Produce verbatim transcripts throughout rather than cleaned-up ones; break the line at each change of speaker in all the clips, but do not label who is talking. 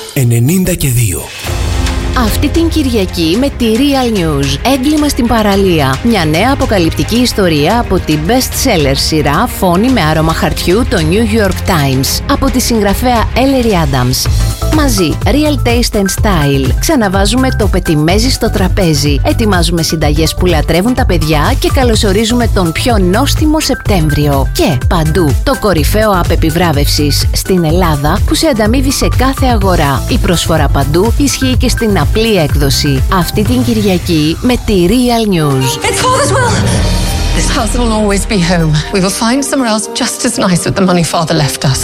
ενενήντα και δύο.
Αυτή την Κυριακή με τη Real News. Έγκλημα στην παραλία. Μια νέα αποκαλυπτική ιστορία από την best-seller σειρά Φόνη με άρωμα χαρτιού, το New York Times, από τη συγγραφέα Ellery Adams. Μαζί, Real Taste and Style. Ξαναβάζουμε το πετιμέζι στο τραπέζι. Ετοιμάζουμε συνταγές που λατρεύουν τα παιδιά και καλωσορίζουμε τον πιο νόστιμο Σεπτέμβριο. Και παντού, το κορυφαίο app επιβράβευσης στην Ελλάδα που σε ανταμείβει σε κάθε αγορά. Η προσφορά παντού ισχύει και στην απλή έκδοση. Αυτή την Κυριακή με τη Real News.
It's Father's will. This house will always be home. We will find somewhere else just as nice with the money Father left us.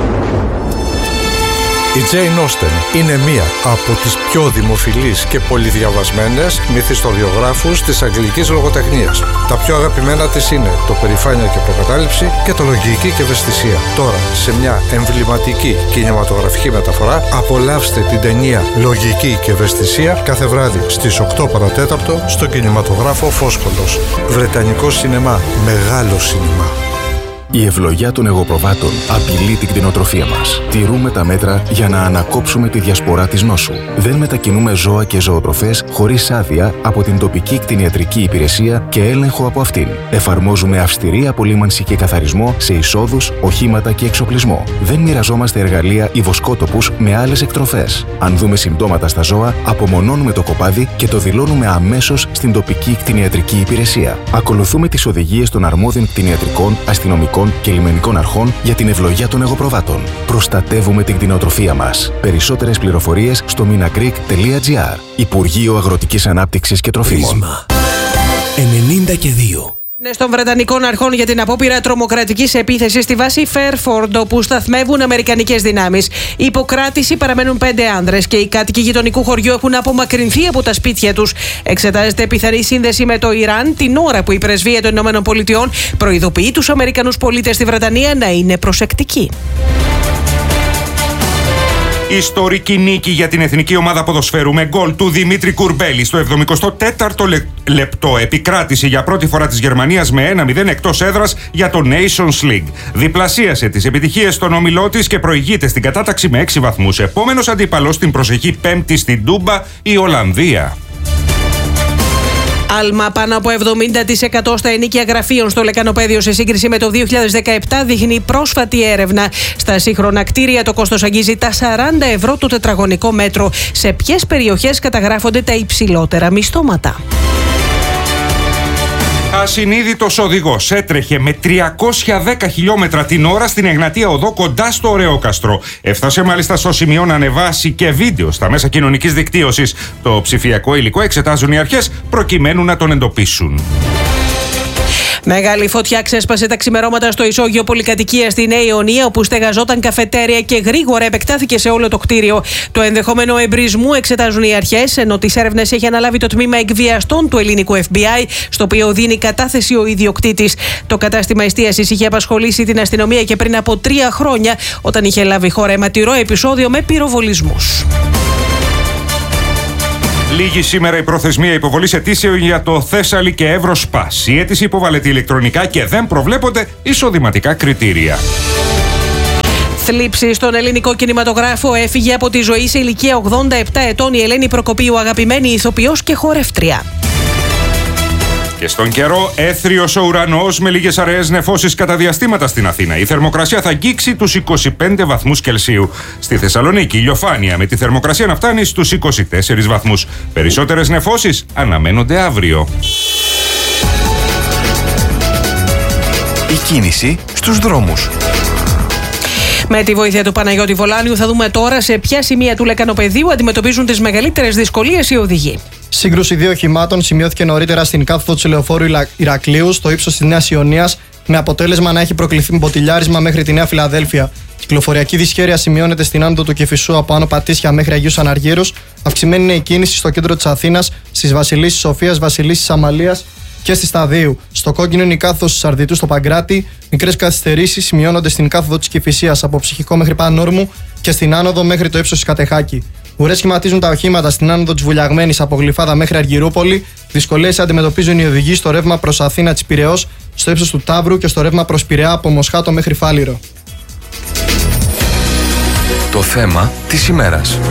Η Jane Austen είναι μία από τις πιο δημοφιλείς και πολυδιαβασμένες μυθιστοριογράφους της αγγλικής λογοτεχνίας. Τα πιο αγαπημένα της είναι το Περηφάνεια και Προκατάληψη και το Λογική και Ευαισθησία. Τώρα, σε μια εμβληματική κινηματογραφική μεταφορά, απολαύστε την ταινία Λογική και Ευαισθησία κάθε βράδυ στις οκτώ παρά τέταρτο στο κινηματογράφο Φόσκολος. Βρετανικό σινεμά, μεγάλο σινεμά.
Η ευλογιά των εγωπροβάτων απειλεί την κτηνοτροφία μας. Τηρούμε τα μέτρα για να ανακόψουμε τη διασπορά της νόσου. Δεν μετακινούμε ζώα και ζωοτροφές χωρίς άδεια από την τοπική κτηνιατρική υπηρεσία και έλεγχο από αυτήν. Εφαρμόζουμε αυστηρή απολύμανση και καθαρισμό σε εισόδους, οχήματα και εξοπλισμό. Δεν μοιραζόμαστε εργαλεία ή βοσκότοπους με άλλες εκτροφές. Αν δούμε συμπτώματα στα ζώα, απομονώνουμε το κοπάδι και το δηλώνουμε αμέσως στην τοπική κτηνιατρική υπηρεσία. Ακολουθούμε τις οδηγίες των αρμόδιων κτηνιατρικών, αστυνομικών και λιμενικών αρχών για την ευλογιά των εγωπροβάτων. Προστατεύουμε την κτηνοτροφία μας. Περισσότερες πληροφορίες στο minagreek τελεία gr. Υπουργείο Αγροτικής Ανάπτυξης και Τροφίμων.
Πρίσμα ενενήντα και δύο.
Των Βρετανικών αρχών για την απόπειρα τρομοκρατικής επίθεσης στη βάση Fairford, όπου σταθμεύουν αμερικανικές δυνάμεις. Υποκράτηση παραμένουν πέντε άνδρες και οι κάτοικοι γειτονικού χωριού έχουν απομακρυνθεί από τα σπίτια τους. Εξετάζεται πιθανή σύνδεση με το Ιράν, την ώρα που η πρεσβεία των ΗΠΑ προειδοποιεί τους Αμερικανούς πολίτες στη Βρετανία να είναι προσεκτικοί.
Ιστορική νίκη για την εθνική ομάδα ποδοσφαίρου με γκολ του Δημήτρη Κουρμπέλη στο εβδομηκοστό τέταρτο λεπτό. Επικράτηση για πρώτη φορά της Γερμανίας με ένα μηδέν εκτός έδρας για το Nations League. Διπλασίασε τις επιτυχίες στον όμιλό της και προηγείται στην κατάταξη με έξι βαθμούς. Επόμενος αντίπαλος στην προσεχή Πέμπτη στην Τούμπα, η Ολλανδία.
Άλμα πάνω από εβδομήντα τοις εκατό στα ενοίκια γραφείων στο λεκανοπέδιο σε σύγκριση με το δύο χιλιάδες δεκαεπτά, δείχνει πρόσφατη έρευνα. Στα σύγχρονα κτίρια το κόστος αγγίζει τα σαράντα ευρώ το τετραγωνικό μέτρο. Σε ποιες περιοχές καταγράφονται τα υψηλότερα μισθώματα?
Ασυνείδητος οδηγός έτρεχε με τριακόσια δέκα χιλιόμετρα την ώρα στην Εγνατία Οδό κοντά στο Ωραιόκαστρο. Έφτασε μάλιστα στο σημείο να ανεβάσει και βίντεο στα μέσα κοινωνικής δικτύωσης. Το ψηφιακό υλικό εξετάζουν οι αρχές προκειμένου να τον εντοπίσουν.
Μεγάλη φωτιά ξέσπασε τα ξημερώματα στο ισόγειο πολυκατοικία στη Νέα Ιωνία, όπου στεγαζόταν καφετέρια και γρήγορα επεκτάθηκε σε όλο το κτίριο. Το ενδεχόμενο εμπρισμού εξετάζουν οι αρχές, ενώ τις έρευνες έχει αναλάβει το τμήμα εκβιαστών του ελληνικού Εφ Μπι Άι, στο οποίο δίνει κατάθεση ο ιδιοκτήτης. Το κατάστημα εστίασης είχε απασχολήσει την αστυνομία και πριν από τρία χρόνια, όταν είχε λάβει χώρα αιματηρό επεισόδιο με πυροβολισμούς.
Λίγη σήμερα η προθεσμία υποβολής αιτήσεων για το Θέσσαλη και Εύρος Πας. Η αίτηση υποβάλλεται ηλεκτρονικά και δεν προβλέπονται εισοδηματικά κριτήρια.
Θλίψη στον ελληνικό κινηματογράφο. Έφυγε από τη ζωή σε ηλικία ογδόντα επτά ετών η Ελένη Προκοπίου, αγαπημένη ηθοποιός και χορεύτρια.
Και στον καιρό, έθριος ο ουρανός με λίγες αραιές νεφώσεις κατά διαστήματα στην Αθήνα. Η θερμοκρασία θα αγγίξει τους είκοσι πέντε βαθμούς Κελσίου. Στη Θεσσαλονίκη, ηλιοφάνεια με τη θερμοκρασία να φτάνει στους είκοσι τέσσερις βαθμούς. Περισσότερες νεφώσεις αναμένονται αύριο.
Η κίνηση στους δρόμους.
Με τη βοήθεια του Παναγιώτη Βολάνιου θα δούμε τώρα σε ποια σημεία του λεκανοπεδίου αντιμετωπίζουν τις μεγαλύτερες δυσκολίες οι οδηγοί.
Σύγκρουση δύο οχημάτων σημειώθηκε νωρίτερα στην κάθοδο του λεωφόρου Ηρακλείου στο ύψος της Νέας Ιωνίας, με αποτέλεσμα να έχει προκληθεί μποτιλιάρισμα μέχρι τη Νέα Φιλαδέλφια. Κυκλοφοριακή δυσχέρεια σημειώνεται στην άνοδο του Κηφισού από Άνω Πατήσια μέχρι Αγίους Αναργύρους. Αυξημένη είναι η κίνηση στο κέντρο της Αθήνας, στις Βασιλίσσης Σοφίας, Βασιλίσσης Αμαλίας και στη Σταδίου. Στο κόκκινο είναι η κάθοδος του Σαρδιτού στο Παγκράτη. Μικρές καθυστερήσεις σημειώνονται στην κάθοδο της Κηφισίας από Ψυχικό μέχρι Πανόρμου και στην άνοδο μέχρι το ύψος της Κατεχάκη. Ουρές σχηματίζουν τα οχήματα στην άνοδο της Βουλιαγμένης από Γλυφάδα μέχρι Αργυρούπολη. Δυσκολίες αντιμετωπίζουν οι οδηγοί στο ρεύμα προς Αθήνα της Πειραιώς, στο ύψος του Ταύρου και στο ρεύμα προς Πειραιά από Μοσχάτο μέχρι Φάληρο.
Το θέμα της ημέρας.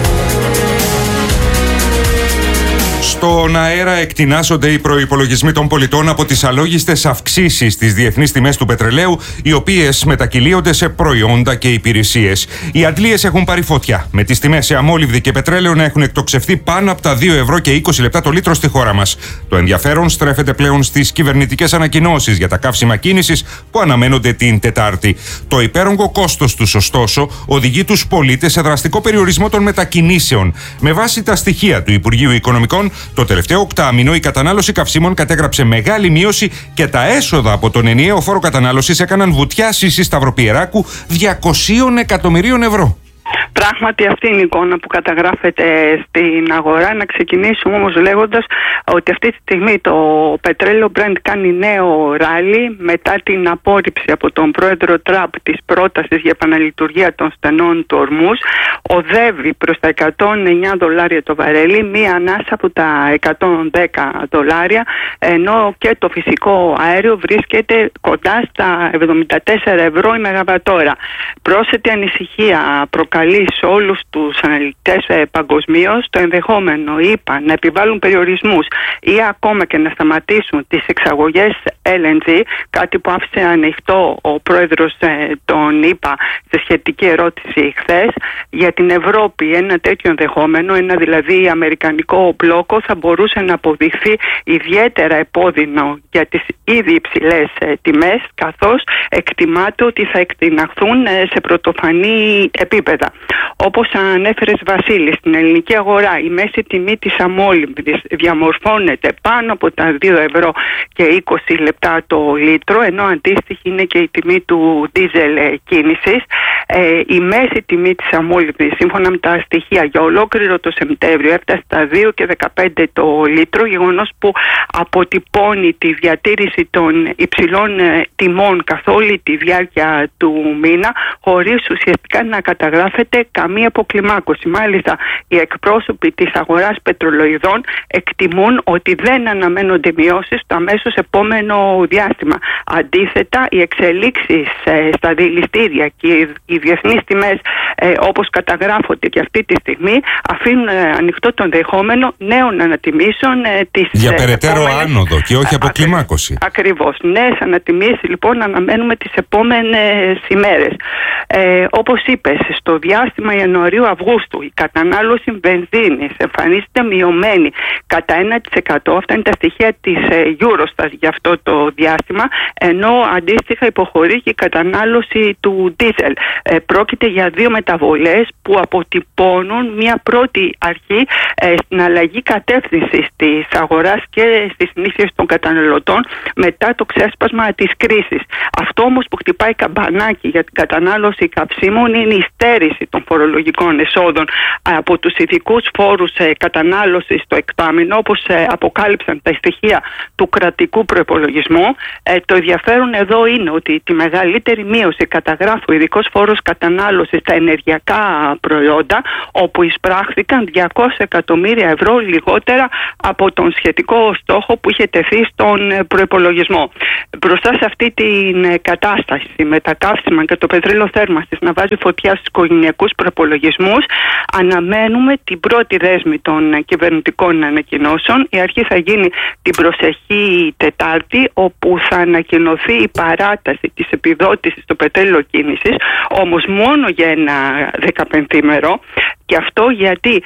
Στον αέρα εκτινάσσονται οι προϋπολογισμοί των πολιτών από τις αλόγιστες αυξήσεις στις διεθνείς τιμές του πετρελαίου, οι οποίες μετακυλίονται σε προϊόντα και υπηρεσίες. Οι αντλίες έχουν πάρει φωτιά, με τις τιμές σε αμόλυβδη και πετρέλαιο να έχουν εκτοξευθεί πάνω από τα δύο ευρώ και είκοσι λεπτά το λίτρο στη χώρα μας. Το ενδιαφέρον στρέφεται πλέον στις κυβερνητικές ανακοινώσεις για τα καύσιμα κίνησης που αναμένονται την Τετάρτη. Το υπέρογκο κόστος τους, ωστόσο, οδηγεί τους πολίτες σε δραστικό περιορισμό των μετακινήσεων. Με βάση τα στοιχεία του Υπουργείου Οικονομικών, το τελευταίο οκτάμηνο η κατανάλωση καυσίμων κατέγραψε μεγάλη μείωση και τα έσοδα από τον ενιαίο φόρο κατανάλωσης έκαναν βουτιά Σύσης Σταυροπιεράκου διακοσίων εκατομμυρίων ευρώ.
Πράγματι αυτή είναι η εικόνα που καταγράφεται στην αγορά. Να ξεκινήσουμε όμως λέγοντας ότι αυτή τη στιγμή το πετρέλαιο Brent κάνει νέο ράλι μετά την απόρριψη από τον πρόεδρο Τραμπ της πρότασης για επαναλειτουργία των στενών του Ορμούζ. Οδεύει προς τα εκατόν εννιά δολάρια το βαρέλι, μία ανάσα από τα εκατόν δέκα δολάρια, ενώ και το φυσικό αέριο βρίσκεται κοντά στα εβδομήντα τέσσερα ευρώ η μεγαβατόρα. Πρόσθετη ανησυχία προκαλεί σε όλους τους αναλυτές ε, παγκοσμίως το ενδεχόμενο, είπα, να επιβάλλουν περιορισμούς ή ακόμα και να σταματήσουν τις εξαγωγές ελ εν τζι, κάτι που άφησε ανοιχτό ο πρόεδρος ε, των ΗΠΑ σε σχετική ερώτηση χθες. Για την Ευρώπη ένα τέτοιο ενδεχόμενο, ένα δηλαδή αμερικανικό μπλόκο, θα μπορούσε να αποδειχθεί ιδιαίτερα επώδυνο για τις ήδη υψηλές ε, τιμές, καθώς εκτιμάται ότι θα εκτιναχθούν ε, σε πρωτοφανή επίπεδα. Όπως ανέφερες, Βασίλη, στην ελληνική αγορά η μέση τιμή της αμόλυβδης διαμορφώνεται πάνω από τα δύο ευρώ και είκοσι λεπτά το λίτρο, ενώ αντίστοιχη είναι και η τιμή του ντίζελ κίνησης. Ε, η μέση τιμή της αμόλυβδης, σύμφωνα με τα στοιχεία για ολόκληρο το Σεπτέμβριο, έφτασε στα δύο και δεκαπέντε το λίτρο, γεγονός που αποτυπώνει τη διατήρηση των υψηλών ε, τιμών καθ' όλη τη διάρκεια του μήνα, χωρίς ουσιαστικά να καταγράφεται καμία αποκλιμάκωση. Μάλιστα, οι εκπρόσωποι της αγοράς πετρολοειδών εκτιμούν ότι δεν αναμένονται μειώσεις στο αμέσως επόμενο διάστημα. Αντίθετα, οι εξελίξεις ε, στα δηληστήρια και οι, οι διεθνείς τιμές, ε, όπως καταγράφονται και αυτή τη στιγμή, αφήνουν ε, ανοιχτό το ενδεχόμενο νέων ανατιμήσεων ε, της.
Για περαιτέρω
επόμενες...
άνοδο και όχι αποκλιμάκωση.
Ακριβώς. Νέες ανατιμήσεις λοιπόν αναμένουμε τις επόμενες ημέρες. Ε, όπως είπες, στο διάστημα Ιανουαρίου-Αυγούστου η κατανάλωση βενζίνης εμφανίζεται μειωμένη κατά ένα τοις εκατό. Αυτά είναι τα στοιχεία της Eurostat για αυτό το διάστημα, ενώ αντίστοιχα υποχωρεί και η κατανάλωση του ντίζελ. Ε, πρόκειται για δύο μεταβολές που αποτυπώνουν μια πρώτη αρχή ε, στην αλλαγή κατεύθυνσης της αγοράς και στις συνήθειες των καταναλωτών μετά το ξέσπασμα της κρίσης. Αυτό όμως που χτυπάει καμπανάκι για την κατανάλωση καυσίμων είναι η στέρηση των φορολογικών εσόδων από τους ειδικούς φόρους ε, κατανάλωσης στο εκτάμινο, όπως ε, αποκάλυψαν τα στοιχεία του κρατικού προϋπολογισμού. Ε, το ενδιαφέρον εδώ είναι ότι τη μεγαλύτερη μείωση καταγράφει ο ειδικός φόρος κατανάλωσης στα ενεργειακά προϊόντα, όπου εισπράχθηκαν διακόσια εκατομμύρια ευρώ λιγότερα από τον σχετικό στόχο που είχε τεθεί στον προϋπολογισμό. Μπροστά σε αυτή την κατάσταση με τα καύσιμα και το πετρέλαιο θέρμανσης να βάζει φωτιά στους οικογενειακούς προϋπολογισμούς, αναμένουμε την πρώτη δέσμη των κυβερνητικών ανακοινώσεων. Η αρχή θα γίνει την προσεχή Τετάρτη, όπου θα ανακοινωθεί η παράταση της επιδότησης στο πετρέλαιο κίνησης, όμως μόνο για ένα δεκαπενθήμερο. Και αυτό γιατί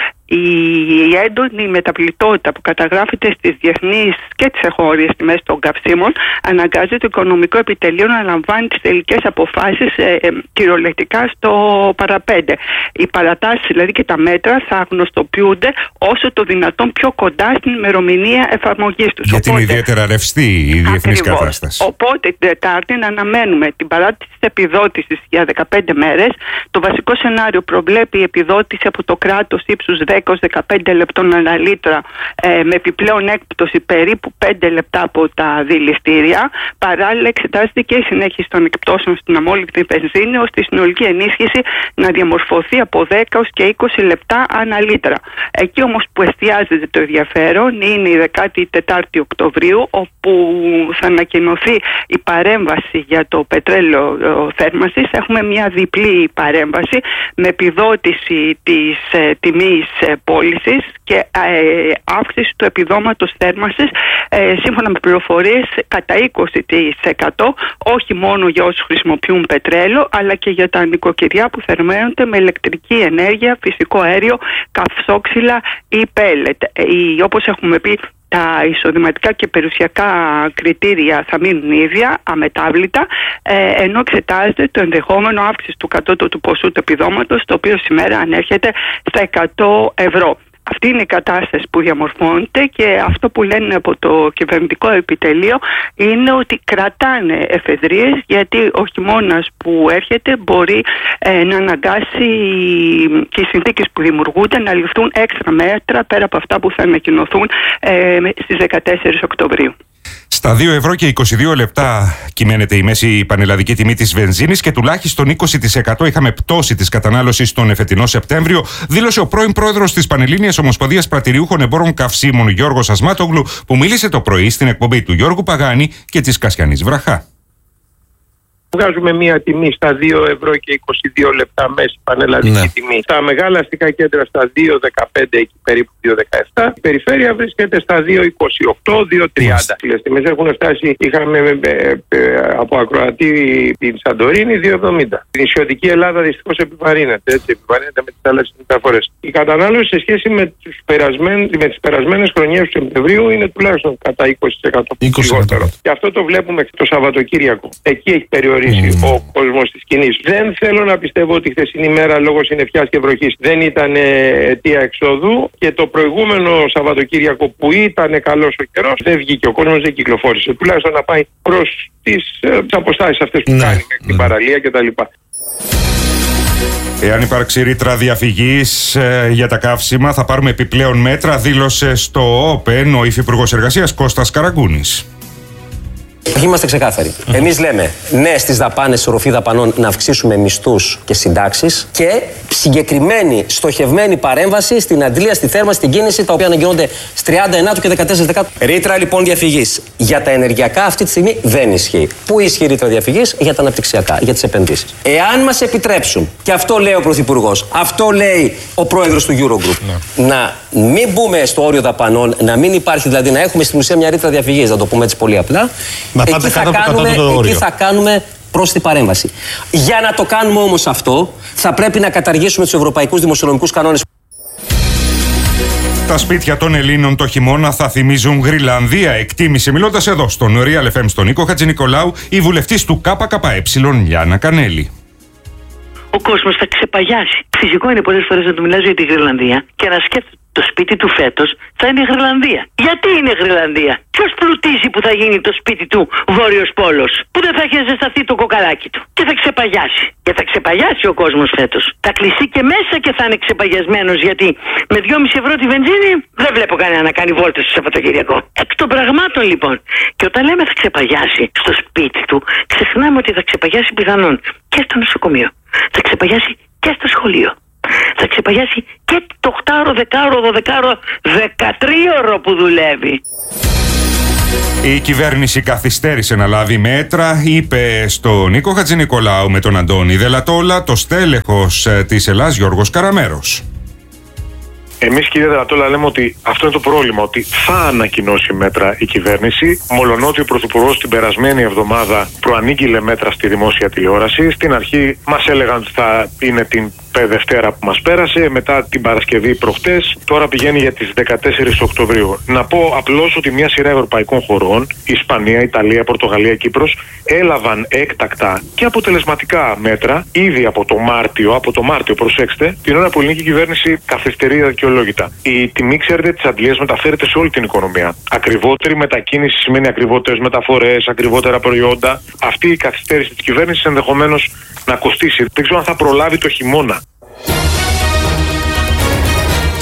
η έντονη μεταβλητότητα που καταγράφεται στις διεθνείς και τις εγχώριες τιμές των καυσίμων αναγκάζει το οικονομικό επιτελείο να λαμβάνει τις τελικές αποφάσεις ε, ε, κυριολεκτικά στο παραπέντε. Οι παρατάσεις δηλαδή και τα μέτρα θα γνωστοποιούνται όσο το δυνατόν πιο κοντά στην ημερομηνία εφαρμογής τους.
Γιατί είναι ιδιαίτερα ρευστή η διεθνής κατάσταση.
Οπότε την Τετάρτη να αναμένουμε την παράτηση της επιδότησης για δεκαπέντε μέρες. Το βασικό σενάριο προβλέπει η επιδότηση από το κράτος ύψους δέκα δέκα έως δεκαπέντε λεπτών ανά λίτρα, ε, με επιπλέον έκπτωση περίπου πέντε λεπτά από τα δηληστήρια. Παράλληλα, εξετάζεται και η συνέχιση των εκπτώσεων στην αμόλυκτη βενζίνη, ώστε η συνολική ενίσχυση να διαμορφωθεί από δέκα έως και είκοσι λεπτά ανά λίτρα. Εκεί όμως που εστιάζεται το ενδιαφέρον είναι η δεκάτη τέταρτη Οκτωβρίου, όπου θα ανακοινωθεί η παρέμβαση για το πετρέλαιο θέρμανσης. Έχουμε μια διπλή παρέμβαση με επιδότηση της ε, τιμής ε, πώλησης και ε, αύξηση του επιδόματος θέρμανσης, ε, σύμφωνα με πληροφορίες, κατά είκοσι τοις εκατό, όχι μόνο για όσους χρησιμοποιούν πετρέλαιο, αλλά και για τα νοικοκυριά που θερμαίνονται με ηλεκτρική ενέργεια, φυσικό αέριο, καυσόξυλα ή πέλετ. Ε, όπως έχουμε πει, τα εισοδηματικά και περιουσιακά κριτήρια θα μείνουν ίδια, αμετάβλητα, ε, ενώ εξετάζεται το ενδεχόμενο αύξηση του κατώτατου ποσού του επιδόματος, το οποίο σήμερα ανέρχεται στα εκατό ευρώ. Αυτή είναι η κατάσταση που διαμορφώνεται, και αυτό που λένε από το κυβερνητικό επιτελείο είναι ότι κρατάνε εφεδρείες, γιατί ο χειμώνας που έρχεται μπορεί ε, να αναγκάσει και οι συνθήκες που δημιουργούνται να ληφθούν έξτρα μέτρα πέρα από αυτά που θα ανακοινωθούν ε, στις δεκατέσσερις Οκτωβρίου.
Στα δύο ευρώ και είκοσι δύο λεπτά κυμαίνεται η μέση πανελλαδική τιμή της βενζίνης και τουλάχιστον είκοσι τοις εκατό είχαμε πτώση της κατανάλωσης τον εφετινό Σεπτέμβριο, δήλωσε ο πρώην πρόεδρος της Πανελλήνιας Ομοσπονδίας Πρατηριούχων Εμπόρων Καυσίμων, Γιώργος Ασμάτογλου, που μίλησε το πρωί στην εκπομπή του Γιώργου Παγάνη και της Κασιανής Βραχά.
Βγάζουμε μία τιμή στα δύο ευρώ και είκοσι δύο λεπτά μέση πανελλαδική ναι. τιμή. Τα μεγάλα αστικά κέντρα στα δύο δεκαπέντε, εκεί περίπου δύο δεκαεπτά. Η περιφέρεια βρίσκεται στα δύο είκοσι οκτώ, δύο τριάντα. Οι τιμές έχουν φτάσει, είχαμε ε, ε, από ακροατή την Σαντορίνη δύο εβδομήντα. Η νησιωτική Ελλάδα δυστυχώς επιβαρύνεται, έτσι, επιβαρύνεται με τις άλλες μεταφορές. Η κατανάλωση σε σχέση με, τους με τις περασμένες χρονιές του Σεπτεμβρίου είναι τουλάχιστον κατά είκοσι τοις εκατό λιγότερο. Και αυτό το βλέπουμε το Σαββατοκύριακο. Εκεί έχει περιορίσει Mm. ο κόσμος της σκηνής. Δεν θέλω να πιστεύω ότι η χθεσινή μέρα λόγω συννεφιάς και βροχής δεν ήταν αιτία εξόδου, και το προηγούμενο Σαββατοκύριακο που ήταν καλός ο καιρός δεν βγήκε, ο κόσμος δεν κυκλοφόρησε. Τουλάχιστον να πάει προς τις, ε, τις αποστάσεις αυτές που mm. κάνει, mm. την παραλία κτλ.
Εάν υπάρξει ρήτρα διαφυγής ε, για τα καύσιμα, θα πάρουμε επιπλέον μέτρα, δήλωσε στο Open ο Υφυπουργός Εργασίας Κώστας Καραγκούνης.
Είμαστε ξεκάθαροι. Mm. Εμείς λέμε ναι στις δαπάνες, οροφή δαπανών, να αυξήσουμε μισθούς και συντάξεις, και συγκεκριμένη στοχευμένη παρέμβαση στην αντλία, στη θέρμανση, στην κίνηση, τα οποία αναγκαιώνται στις τριάντα ενάτου και δεκατέσσερα δεκάτου. Ρήτρα λοιπόν διαφυγής για τα ενεργειακά αυτή τη στιγμή δεν ισχύει. Πού ισχύει η ρήτρα διαφυγής? Για τα αναπτυξιακά, για τις επενδύσεις. Εάν μας επιτρέψουν, και αυτό λέει ο Πρωθυπουργός, αυτό λέει ο Πρόεδρος του Eurogroup, ναι. να μην μπούμε στο όριο δαπανών, να μην υπάρχει δηλαδή, να έχουμε στην ουσία μια ρήτρα διαφυγής, να το πούμε έτσι πολύ απλά. Να εκεί, θα κάνουμε, εκεί θα κάνουμε πρόσθετη παρέμβαση. Για να το κάνουμε όμως αυτό, θα πρέπει να καταργήσουμε τους ευρωπαϊκούς δημοσιονομικούς κανόνες.
Τα σπίτια των Ελλήνων το χειμώνα θα θυμίζουν Γρυλανδία, εκτίμησε μιλώντας εδώ στον Real εφ εμ στον Νίκο Χατζηνικολάου η βουλευτής του ΚΚΕ Λιάννα Κανέλη.
Ο κόσμος θα ξεπαγιάσει. Φυσικό είναι πολλές φορές να του μιλάς για τη Γρυλανδία και να σκέφτεται το σπίτι του φέτος θα είναι Γρυλανδία. Γιατί είναι Γρυλανδία? Ποιος πλουτίζει που θα γίνει το σπίτι του Βόρειος Πόλος, που δεν θα έχει ζεσταθεί το κοκαλάκι του, και θα ξεπαγιάσει. Και θα ξεπαγιάσει ο κόσμος φέτος. Θα κλειστεί και μέσα και θα είναι ξεπαγιασμένος, γιατί με δυόμισι ευρώ τη βενζίνη δεν βλέπω κανένα να κάνει βόλτες στο Σαββατοκύριακο. Εκ των πραγμάτων λοιπόν. Και όταν λέμε θα ξεπαγιάσει στο σπίτι του, ξεχνάμε ότι θα ξεπαγιάσει πιθανόν και στο νοσοκομείο. Θα ξεπαγιάσει και στο σχολείο. Θα ξεπαγιάσει και το οκτάωρο, δεκάωρο, δωδεκάωρο, δεκατρίωρο που δουλεύει.
Η κυβέρνηση καθυστέρησε να λάβει μέτρα, είπε στον Νίκο Χατζηνικολάου με τον Αντώνη Δελατόλα το στέλεχος της Ελλάς Γιώργος Καραμέρος.
Εμείς, κύριε Δελατόλα, λέμε ότι αυτό είναι το πρόβλημα, ότι θα ανακοινώσει μέτρα η κυβέρνηση, μολονότι ο Πρωθυπουργός την περασμένη εβδομάδα προανήγγειλε μέτρα στη δημόσια τηλεόραση. Στην αρχή μας έλεγαν ότι θα είναι την Δευτέρα που μας πέρασε, μετά την Παρασκευή προχτές, τώρα πηγαίνει για τις δεκατέσσερις Οκτωβρίου. Να πω απλώς ότι μια σειρά ευρωπαϊκών χωρών, Ισπανία, Ιταλία, Πορτογαλία, Κύπρος, έλαβαν έκτακτα και αποτελεσματικά μέτρα ήδη από το Μάρτιο, από το Μάρτιο, προσέξτε, την ώρα που η ελληνική κυβέρνηση καθυστερεί αδικαιολόγητα. Η τιμή, ξέρετε, της αντλίας μεταφέρεται σε όλη την οικονομία. Ακριβότερη μετακίνηση σημαίνει ακριβότερες μεταφορές, ακριβότερα προϊόντα. Αυτή η καθυστέρηση της κυβέρνησης ενδεχομένως να κοστίσει. Δεν ξέρω αν θα προλάβει το χειμώνα.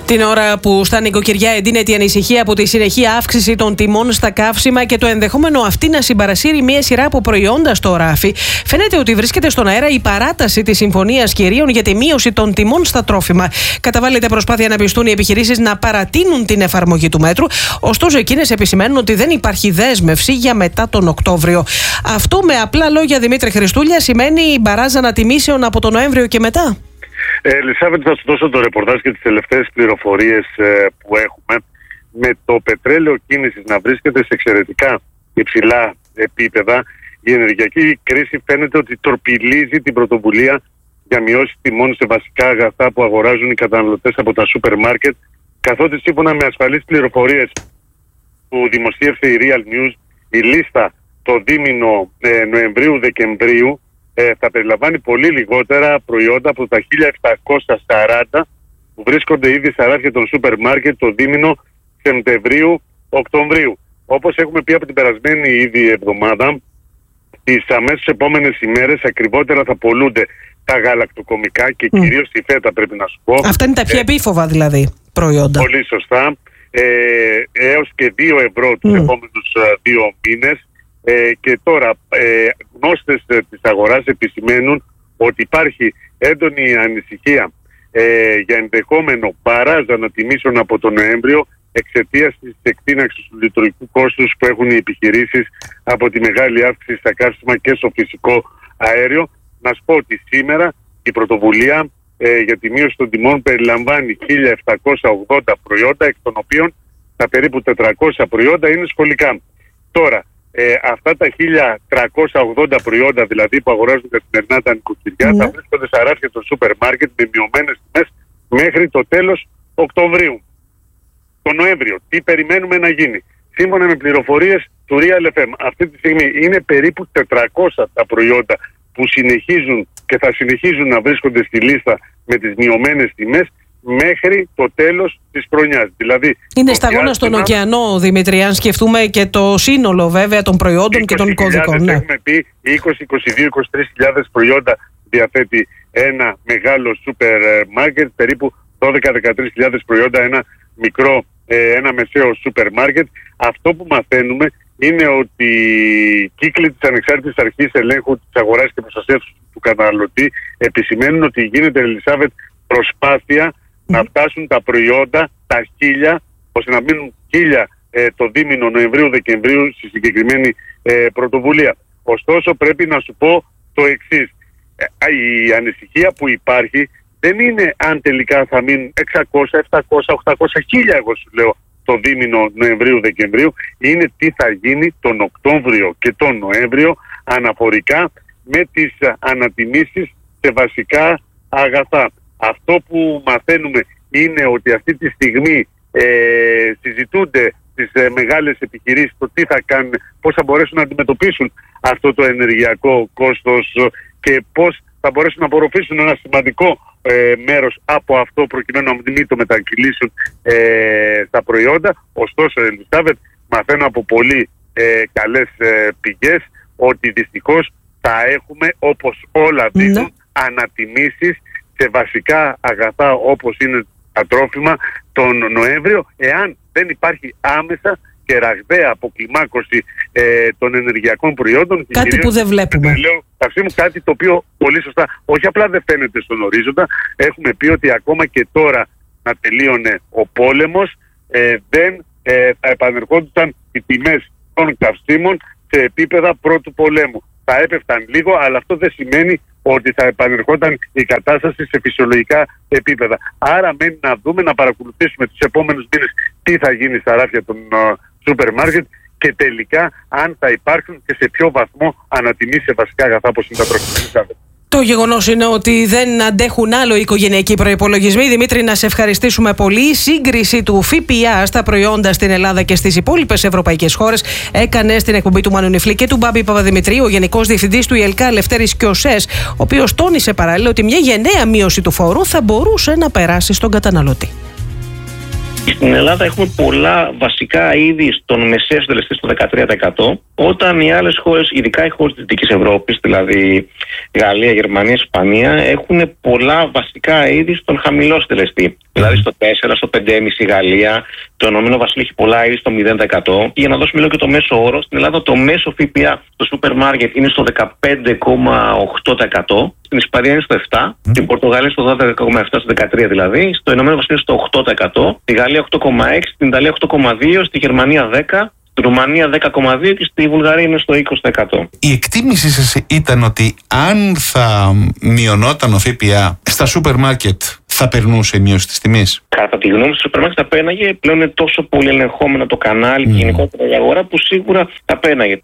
Την ώρα που στα νοικοκυριά εντείνεται η ανησυχία από τη συνεχή αύξηση των τιμών στα καύσιμα και το ενδεχόμενο αυτή να συμπαρασύρει μια σειρά από προϊόντα στο ράφι, φαίνεται ότι βρίσκεται στον αέρα η παράταση της συμφωνίας κυρίων για τη μείωση των τιμών στα τρόφιμα. Καταβάλλεται προσπάθεια να πιστούν οι επιχειρήσεις να παρατείνουν την εφαρμογή του μέτρου, ωστόσο εκείνες επισημαίνουν ότι δεν υπάρχει δέσμευση για μετά τον Οκτώβριο. Αυτό με απλά λόγια, Δημήτρη Χριστούλια, σημαίνει η μπαράζα ανατιμήσεων από τον Νοέμβριο και μετά.
Ε, Ελισάβετ, θα σου δώσω το ρεπορτάζ και τις τελευταίες πληροφορίες ε, που έχουμε. Με το πετρέλαιο κίνησης να βρίσκεται σε εξαιρετικά υψηλά επίπεδα, η ενεργειακή κρίση φαίνεται ότι τορπιλίζει την πρωτοβουλία για μειώσεις τιμών σε βασικά αγαθά που αγοράζουν οι καταναλωτές από τα σούπερ μάρκετ, καθότι σύμφωνα με ασφαλείς πληροφορίες που δημοσίευσε η Real News, η λίστα το δίμηνο ε, Νοεμβρίου-Δεκεμβρίου ε, θα περιλαμβάνει πολύ λιγότερα προϊόντα από τα χίλια επτακόσια σαράντα που βρίσκονται ήδη στα ράφια των σούπερ μάρκετ το δίμηνο Σεπτεμβρίου-Οκτωβρίου. Όπως έχουμε πει από την περασμένη ήδη εβδομάδα, τις αμέσως επόμενες ημέρες ακριβότερα θα πολλούνται τα γαλακτοκομικά και mm. κυρίως η φέτα, πρέπει να σου πω. Αυτά είναι τα πιο ε, επίφοβα δηλαδή προϊόντα. Πολύ σωστά. Ε, έως και δύο ευρώ τους mm. επόμενους ε, δύο μήνες. Ε, και τώρα ε, γνώστες ε, της αγοράς επισημαίνουν ότι υπάρχει έντονη ανησυχία ε, για ενδεχόμενο παράζα ανατιμήσεων από τον Νοέμβριο εξαιτίας της εκτείναξης του λειτουργικού κόστους που έχουν οι επιχειρήσεις από τη μεγάλη αύξηση στα καύσιμα και στο φυσικό αέριο. Να σου πω ότι σήμερα η πρωτοβουλία ε, για τη μείωση των τιμών περιλαμβάνει χίλια επτακόσια ογδόντα προϊόντα, εκ των οποίων τα περίπου τετρακόσια προϊόντα είναι σχολικά. Τώρα, ε, αυτά τα χίλια τριακόσια ογδόντα προϊόντα δηλαδή που αγοράζουν καθημερινά τα νοικοκυριά mm. θα βρίσκονται στα ράφια των σούπερ μάρκετ με μειωμένες τιμές μέχρι το τέλος Οκτωβρίου. Το Νοέμβριο, τι περιμένουμε να γίνει? Σύμφωνα με πληροφορίες του Real εφ εμ, αυτή τη στιγμή είναι περίπου τετρακόσια τα προϊόντα που συνεχίζουν και θα συνεχίζουν να βρίσκονται στη λίστα με τις μειωμένες τιμές μέχρι το τέλος της χρονιάς. Δηλαδή, είναι σταγόνα στον ωκεανό, Δημήτρη, αν σκεφτούμε και το σύνολο βέβαια των προϊόντων και των κωδικών. Ναι. Έχουμε πει είκοσι, είκοσι δύο, είκοσι τρεις χιλιάδες προϊόντα διαθέτει ένα μεγάλο σούπερ μάρκετ, περίπου δώδεκα με δεκατρείς χιλιάδες προϊόντα ένα μικρό, ένα μεσαίο σούπερ μάρκετ. Αυτό που μαθαίνουμε είναι ότι οι κύκλοι της Ανεξάρτητης Αρχής Ελέγχου της Αγοράς και Προστασίας του Καταναλωτή επισημαίνουν ότι γίνεται, Ελισάβετ, προσπάθεια mm. να φτάσουν τα προϊόντα τα χίλια, ώστε να μείνουν χίλια ε, το δίμηνο Νοεμβρίου-Δεκεμβρίου στη συγκεκριμένη ε, πρωτοβουλία. Ωστόσο πρέπει να σου πω το εξής. Ε, η ανησυχία που υπάρχει δεν είναι αν τελικά θα μείνουν εξακόσια, επτακόσια, οχτακόσια, χίλια, εγώ σου λέω, το δίμηνο Νοεμβρίου-Δεκεμβρίου, είναι τι θα γίνει τον Οκτώβριο και τον Νοέμβριο αναφορικά με τις ανατιμήσεις σε βασικά αγαθά. Αυτό που μαθαίνουμε είναι ότι αυτή τη στιγμή ε, συζητούνται στις ε, μεγάλες επιχειρήσεις το τι θα κάνουν, πώς θα μπορέσουν να αντιμετωπίσουν αυτό το ενεργειακό κόστος και πώς θα μπορέσουν να απορροφήσουν ένα σημαντικό ε, μέρος από αυτό προκειμένου να μην το μετακυλήσουν ε, στα προϊόντα. Ωστόσο, Ελισάβετ, μαθαίνω από πολύ ε, καλές ε, πηγές ότι δυστυχώς θα έχουμε, όπως όλα δίνουν, ναι. ανατιμήσεις σε βασικά αγαθά όπως είναι τα τρόφιμα τον Νοέμβριο, εάν δεν υπάρχει άμεσα και ραγδαία αποκλιμάκωση ε, των ενεργειακών προϊόντων. Κάτι κυρίως, που δεν βλέπουμε. Λέω, καυσίμου, κάτι το οποίο πολύ σωστά, όχι απλά δεν φαίνεται στον ορίζοντα, έχουμε πει ότι ακόμα και τώρα να τελείωνε ο πόλεμος, ε, δεν ε, θα επανερχόντουσαν οι τιμές των καυσίμων σε επίπεδα πρώτου πολέμου. Θα έπεφταν λίγο, αλλά αυτό δεν σημαίνει ότι θα επανερχόταν η κατάσταση σε φυσιολογικά επίπεδα. Άρα μένει να δούμε, να παρακολουθήσουμε τους επόμενους μήνες τι θα γίνει στα ράφια των σούπερ μάρκετ και τελικά αν θα υπάρχουν και σε ποιο βαθμό ανατιμήσει σε βασικά αγαθά όπως είναι τα τρόφιμα.
Το γεγονός είναι ότι δεν αντέχουν άλλο οι οικογενειακοί προϋπολογισμοί. Δημήτρη, να σε ευχαριστήσουμε πολύ. Η σύγκριση του ΦΠΑ στα προϊόντα στην Ελλάδα και στις υπόλοιπες ευρωπαϊκές χώρες έκανε στην εκπομπή του Μάνου Νιφλή και του Μπάμπη Παπαδημητρίου ο Γενικός Διευθυντής του ΙΕΛΚΑ, Λευτέρης Κιωσές, ο οποίος τόνισε παράλληλα ότι μια γενναία μείωση του φόρου θα μπορούσε να περάσει στον καταναλωτή.
Στην Ελλάδα έχουμε πολλά βασικά είδη στον μεσαίο συντελεστή στο δεκατρία τοις εκατό, όταν οι άλλες χώρες, ειδικά οι χώρες της Δυτικής Ευρώπης, δηλαδή Γαλλία, Γερμανία, Ισπανία, έχουν πολλά βασικά είδη στον χαμηλό συντελεστή. Δηλαδή στο τέσσερα, στο πέντε κόμμα πέντε η Γαλλία, το Ηνωμένο Βασίλειο έχει πολλά είδη στο μηδέν τοις εκατό. Και για να δώσουμε λίγο και το μέσο όρο, στην Ελλάδα το μέσο ΦΠΑ στο σούπερ μάρκετ είναι στο δεκαπέντε κόμμα οκτώ τοις εκατό. Στην Ισπανία είναι στο επτά τοις εκατό, στην Πορτογαλία στο δώδεκα κόμμα επτά τοις εκατό, στο δεκατρία τοις εκατό δηλαδή, στο Ηνωμένο Βασίλειο στο οκτώ τοις εκατό, στη Γαλλία οκτώ κόμμα έξι τοις εκατό, στην Ιταλία οκτώ κόμμα δύο τοις εκατό, στη Γερμανία δέκα τοις εκατό, στη Ρουμανία δέκα κόμμα δύο τοις εκατό και στη Βουλγαρία είναι στο είκοσι τοις εκατό.
Η εκτίμησή σας ήταν ότι αν θα μειωνόταν ο ΦΠΑ στα σούπερ μάρκετ θα περνούσε η μείωση της τιμής?
Κατά τη γνώμη μου, στο σούπερ μάρκετ θα πέναγε. Πλέον είναι τόσο πολύ ελεγχόμενο το κανάλι mm. και γενικότερα η αγορά που σίγουρα θα πέναγε.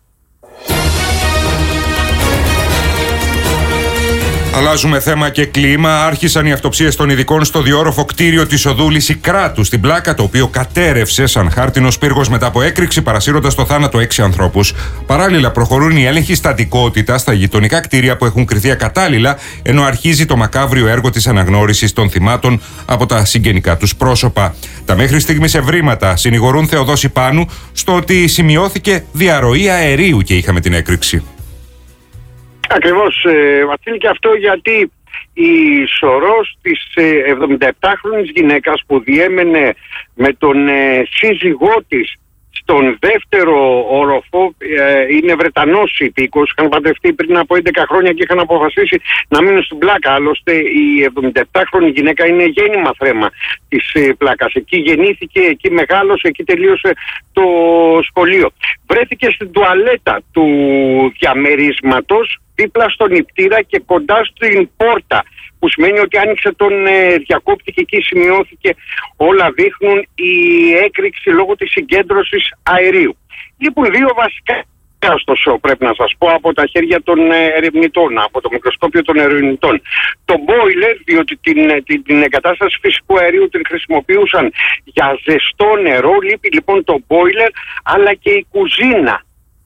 Αλλάζουμε θέμα και κλίμα. Άρχισαν οι αυτοψίες των ειδικών στο διόροφο κτίριο της οδού Λυσικράτου στην Πλάκα, το οποίο κατέρευσε σαν χάρτινος πύργος μετά από έκρηξη, παρασύροντας το θάνατο έξι ανθρώπους. Παράλληλα, προχωρούν οι έλεγχοι στατικότητα στα γειτονικά κτίρια που έχουν κριθεί ακατάλληλα, ενώ αρχίζει το μακάβριο έργο της αναγνώρισης των θυμάτων από τα συγγενικά τους πρόσωπα. Τα μέχρι στιγμής ευρήματα συνηγορούν Θεοδόση Πάνου στο ότι σημειώθηκε διαρροή αερίου και είχαμε την έκρηξη.
Ακριβώς, ε, Βασίλη, και αυτό γιατί η σωρός της ε, εβδομηνταεπτάχρονης γυναίκας που διέμενε με τον ε, σύζυγό της στον δεύτερο όροφο, ε, είναι Βρετανός υπήκος, είχαν παντρευτεί πριν από έντεκα χρόνια και είχαν αποφασίσει να μείνουν στην Πλάκα. Άλλωστε η εβδομηνταεπτάχρονη γυναίκα είναι γέννημα θρέμα της ε, Πλάκας. Εκεί γεννήθηκε, εκεί μεγάλωσε, εκεί τελείωσε το σχολείο. Βρέθηκε στην τουαλέτα του διαμερίσματος, δίπλα στον νηπτήρα και κοντά στην πόρτα, που σημαίνει ότι άνοιξε τον ε, διακόπτη και εκεί σημειώθηκε, όλα δείχνουν, η έκρηξη λόγω της συγκέντρωσης αερίου. Λείπουν δύο βασικά, ωστόσο πρέπει να σας πω, από τα χέρια των ε, ερευνητών, από το μικροσκόπιο των ερευνητών. Το boiler, διότι την, την, την εγκατάσταση φυσικού αερίου την χρησιμοποιούσαν για ζεστό νερό, λείπει λοιπόν το boiler, αλλά και η κουζίνα.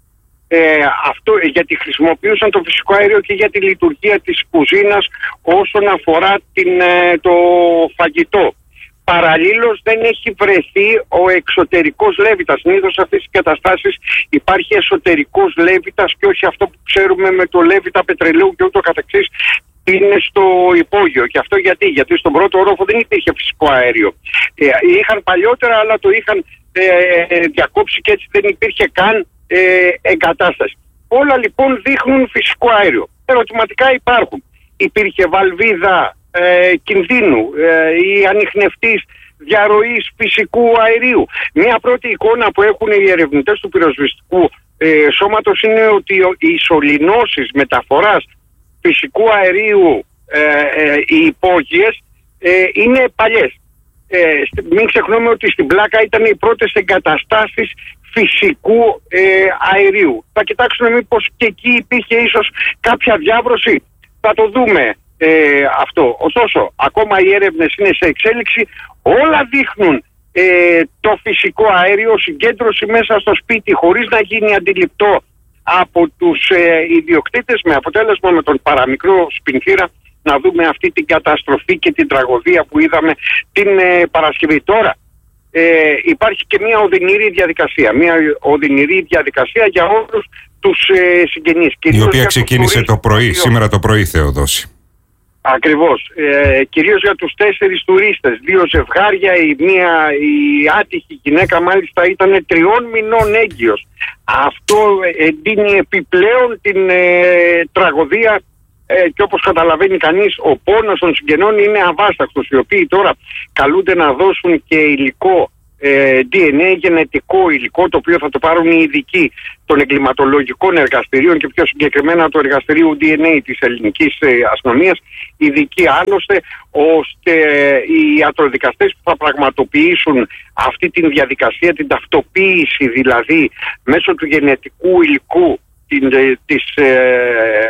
Ε, αυτό, γιατί χρησιμοποιούσαν το φυσικό αέριο και για τη λειτουργία της κουζίνας όσον αφορά την, ε, το φαγητό. Παραλλήλως δεν έχει βρεθεί ο εξωτερικός λέβητας. Συνήθως σε αυτές τις καταστάσεις υπάρχει εσωτερικός λέβητας και όχι αυτό που ξέρουμε με το λέβητα πετρελαίου και ούτω καθεξής, είναι στο υπόγειο. Και αυτό γιατί, γιατί στον πρώτο όροφο δεν υπήρχε φυσικό αέριο. Ε, είχαν παλιότερα, αλλά το είχαν ε, διακόψει και έτσι δεν υπήρχε καν Ε, εγκατάσταση. Όλα λοιπόν δείχνουν φυσικό αέριο. Ερωτηματικά υπάρχουν. Υπήρχε βαλβίδα ε, κινδύνου ε, ή ανιχνευτής διαρροής φυσικού αερίου. Μία πρώτη εικόνα που έχουν οι ερευνητές του πυροσβεστικού ε, σώματος είναι ότι οι σωληνώσεις μεταφοράς φυσικού αερίου ε, ε, οι υπόγειες ε, είναι παλιές. Ε, μην ξεχνούμε ότι στην Πλάκα ήταν οι πρώτες εγκαταστάσεις φυσικού ε, αερίου. Θα κοιτάξουμε μήπως και εκεί υπήρχε ίσως κάποια διάβρωση. Θα το δούμε ε, αυτό. Ωστόσο, ακόμα οι έρευνες είναι σε εξέλιξη. Όλα δείχνουν ε, το φυσικό αέριο, συγκέντρωση μέσα στο σπίτι χωρίς να γίνει αντιληπτό από τους ε, ιδιοκτήτες, με αποτέλεσμα με τον παραμικρό σπινθήρα να δούμε αυτή την καταστροφή και την τραγωδία που είδαμε την ε, Παρασκευή. Τώρα ε, υπάρχει και μια οδυνηρή διαδικασία, μια οδυνηρή διαδικασία για όλους τους ε, συγγενείς.
Η οποία ξεκίνησε το πρωί, σήμερα το πρωί, Θεοδόση.
Ακριβώς. Ε, κυρίως για τους τέσσερις τουρίστες, δύο ζευγάρια, η μία, η άτυχη γυναίκα μάλιστα ήταν τριών μηνών έγκυος. Αυτό εντείνει επιπλέον την ε, τραγωδία ε, και όπως καταλαβαίνει κανείς ο πόνος των συγγενών είναι αβάσταχτος, οι οποίοι τώρα καλούνται να δώσουν και υλικό ε, ντι εν έι, γενετικό υλικό, το οποίο θα το πάρουν οι ειδικοί των εγκληματολογικών εργαστηρίων και πιο συγκεκριμένα του εργαστηρίου ντι εν έι της ελληνικής ε, αστυνομίας, ειδικοί άλλωστε, ώστε ε, οι ιατροδικαστές που θα πραγματοποιήσουν αυτή τη διαδικασία, την ταυτοποίηση δηλαδή μέσω του γενετικού υλικού την, ε, της, ε,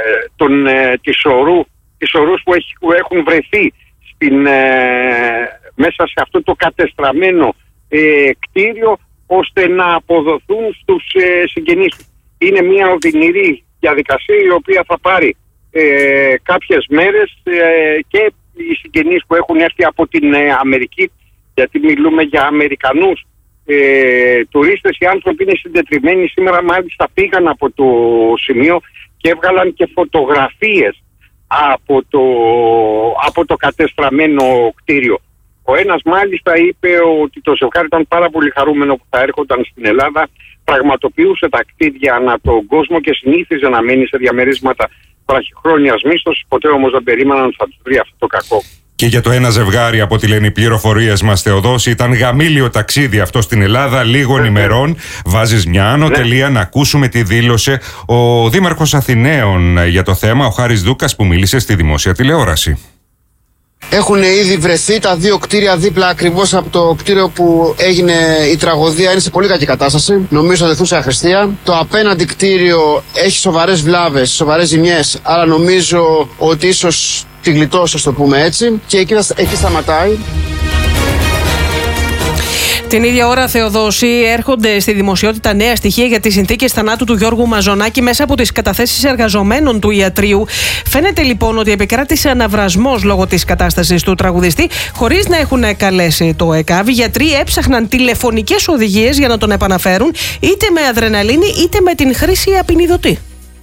τον, ε, της, ορού, της ορούς που, έχει, που έχουν βρεθεί στην, ε, μέσα σε αυτό το κατεστραμμένο ε, κτίριο, ώστε να αποδοθούν στους ε, συγγενείς. Είναι μια οδυνηρή διαδικασία η οποία θα πάρει ε, κάποιες μέρες ε, και οι συγγενείς που έχουν έρθει από την ε, Αμερική γιατί μιλούμε για Αμερικανούς ε, τουρίστες. Οι άνθρωποι είναι συντετριμμένοι. Σήμερα μάλιστα πήγαν από το σημείο και έβγαλαν και φωτογραφίες από το, από το κατεστραμμένο κτίριο. Ο ένας μάλιστα είπε ότι το ζευγάρι ήταν πάρα πολύ χαρούμενο που θα έρχονταν στην Ελλάδα, πραγματοποιούσε ταξίδια ανά τον κόσμο και συνήθιζε να μένει σε διαμερίσματα βραχυχρόνιας μίσθωσης, ποτέ όμως δεν περίμεναν ότι θα τους βρει αυτό το κακό. Και για το ένα ζευγάρι, από ό,τι λένε οι πληροφορίες μας, Θεοδόση, ήταν γαμήλιο ταξίδι αυτό στην Ελλάδα λίγων ναι, ημερών. Βάζεις μια άνω τελεία, ναι. Να ακούσουμε τι δήλωσε ο Δήμαρχος Αθηναίων για το θέμα, ο Χάρης Δούκας, που μίλησε στη δημόσια τηλεόραση.
Έχουν ήδη βρεθεί τα δύο κτίρια δίπλα ακριβώς από το κτίριο που έγινε η τραγωδία. Είναι σε πολύ κακή κατάσταση. Νομίζω θα δεθούν σε αχρηστία. Το απέναντι κτίριο έχει σοβαρές βλάβες, σοβαρές ζημιές. Άρα νομίζω ότι ίσως τη γλιτώσει, ας το πούμε έτσι. Και εκεί, εκεί σταματάει.
Την ίδια ώρα, Θεοδόση, έρχονται στη δημοσιότητα νέα στοιχεία για τις συνθήκες θανάτου του Γιώργου Μαζονάκη μέσα από τις καταθέσεις εργαζομένων του ιατρείου. Φαίνεται λοιπόν ότι επικράτησε αναβρασμός λόγω της κατάστασης του τραγουδιστή, χωρίς να έχουν καλέσει το ΕΚΑΒ. Οι γιατροί έψαχναν τηλεφωνικές οδηγίες για να τον επαναφέρουν, είτε με αδρεναλίνη είτε με την χρήση απεινιδωτή.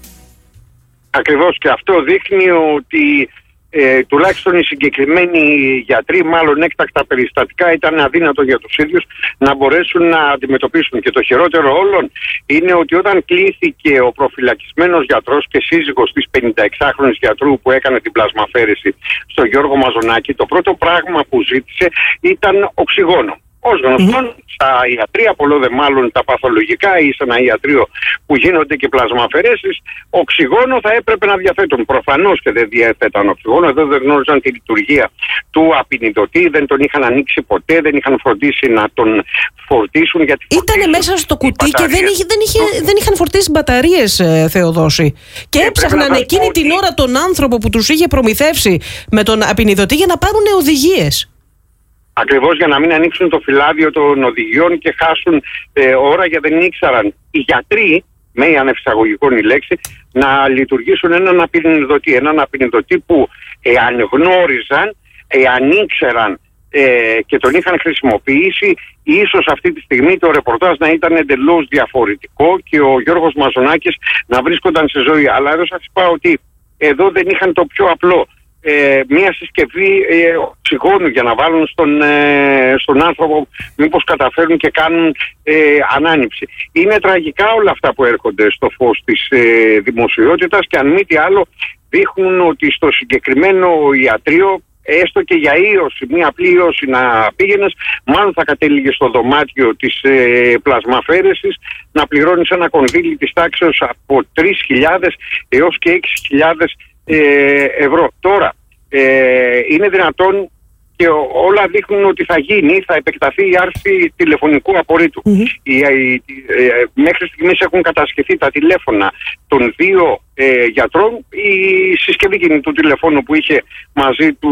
Ακριβώς, και αυτό δείχνει ότι Ε, τουλάχιστον οι συγκεκριμένοι γιατροί, μάλλον έκτακτα περιστατικά, ήταν αδύνατο για τους ίδιους να μπορέσουν να αντιμετωπίσουν. Και το χειρότερο όλων είναι ότι όταν κλήθηκε ο προφυλακισμένος γιατρός και σύζυγος της πενηνταεξάχρονης γιατρού που έκανε την πλασμαφέρεση στον Γιώργο Μαζονάκη, το πρώτο πράγμα που ζήτησε ήταν οξυγόνο. Ως γνωστόν, mm-hmm. στα ιατρεία, πολλό δε μάλλον τα παθολογικά ή σε ένα ιατρείο που γίνονται και πλασμαφαιρέσεις, οξυγόνο θα έπρεπε να διαθέτουν. Προφανώς και δεν διαθέταν οξυγόνο, εδώ δεν γνώριζαν τη λειτουργία του απεινιδωτή, δεν τον είχαν ανοίξει ποτέ, δεν είχαν φροντίσει να τον φορτίσουν. Γιατί
ήτανε μέσα στο κουτί και δεν, είχε, δεν, είχε, δεν είχαν φορτίσει μπαταρίες, ε, Θεοδόση. Και ε, έψαχναν εκείνη την ώρα τον άνθρωπο που τους είχε προμηθεύσει με τον απεινιδωτή για να πάρουν οδηγίες.
Ακριβώς, για να μην ανοίξουν το φυλάδιο των οδηγιών και χάσουν ε, ώρα, γιατί δεν ήξεραν οι γιατροί, με ανευσαγωγικών η λέξη, να λειτουργήσουν έναν απεινιδωτή. Έναν απεινιδωτή που εάν γνώριζαν, εάν ήξεραν ε, και τον είχαν χρησιμοποιήσει, ίσως αυτή τη στιγμή το ρεπορτάζ να ήταν εντελώς διαφορετικό και ο Γιώργος Μαζονάκης να βρίσκονταν σε ζωή. Αλλά εδώ σας είπα ότι εδώ δεν είχαν το πιο απλό. Ε, μία συσκευή ε, οξυγόνου για να βάλουν στον, ε, στον άνθρωπο, μήπως καταφέρουν και κάνουν ε, ανάνυψη. Είναι τραγικά όλα αυτά που έρχονται στο φως της ε, δημοσιότητας και αν μη τι άλλο δείχνουν ότι στο συγκεκριμένο ιατρείο, έστω και για ίωση, μία απλή ίωση να πήγαινες, μάλλον θα κατέληγε στο δωμάτιο της ε, πλασμαφέρεσης να πληρώνεις ένα κονδύλι της τάξεως από τρεις χιλιάδες έως και έξι χιλιάδες Ε, ευρώ. Τώρα ε, είναι δυνατόν και όλα δείχνουν ότι θα γίνει, θα επεκταθεί η άρση τηλεφωνικού απορρίτου. Mm-hmm. Οι, οι, ε, μέχρι στιγμής έχουν κατασχεθεί τα τηλέφωνα των δύο ε, γιατρών, η συσκευή κινητού τηλεφώνου που είχε μαζί του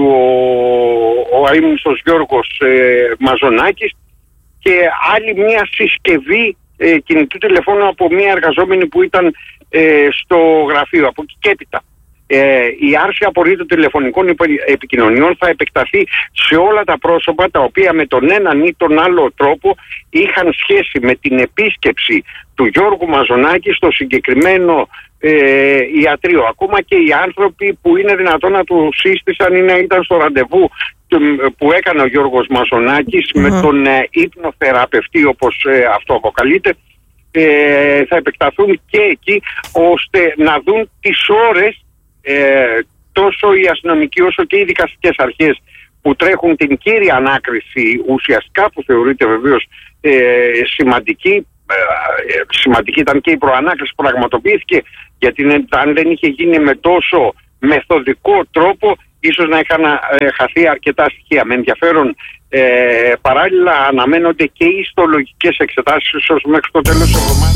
ο, ο αείμνηστος Γιώργος ε, Μαζονάκης και άλλη μια συσκευή ε, κινητού τηλεφώνου από μια εργαζόμενη που ήταν ε, στο γραφείο. Από εκεί και έπειτα Ε, η άρση απορρίτου τηλεφωνικών επικοινωνιών θα επεκταθεί σε όλα τα πρόσωπα τα οποία με τον έναν ή τον άλλο τρόπο είχαν σχέση με την επίσκεψη του Γιώργου Μαζονάκη στο συγκεκριμένο ε, ιατρείο. Ακόμα και οι άνθρωποι που είναι δυνατόν να του σύστησαν ή να ήταν στο ραντεβού που έκανε ο Γιώργος Μαζονάκης mm-hmm. με τον ε, ύπνοθεραπευτή, όπως ε, αυτό αποκαλείται, ε, θα επεκταθούν και εκεί ώστε να δουν τις ώρες Ε, τόσο οι αστυνομικοί όσο και οι δικαστικές αρχές που τρέχουν την κύρια ανάκριση ουσιαστικά, που θεωρείται βεβαίως ε, σημαντική. Ε, σημαντική ήταν και η προανάκριση που πραγματοποιήθηκε, γιατί αν δεν είχε γίνει με τόσο μεθοδικό τρόπο ίσως να είχαν ε, χαθεί αρκετά στοιχεία. Με ενδιαφέρον ε, παράλληλα αναμένονται και οι ιστολογικές εξετάσεις ίσως μέχρι το τέλος της εβδομάδας.